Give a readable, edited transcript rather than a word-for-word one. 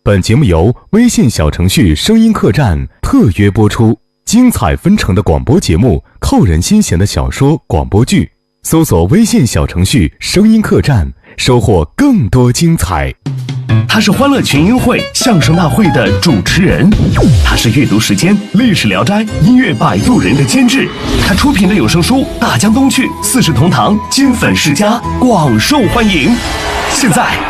本节目由微信小程序声音客栈特约播出，精彩纷呈的广播节目，扣人心弦的小说广播剧，搜索微信小程序声音客栈，收获更多精彩。 他是欢乐群英会相声大会的主持人，他是阅读时间历史聊斋音乐摆渡人的监制，他出品的有声书《大江东去》《四世同堂》金粉世家广受欢迎。现在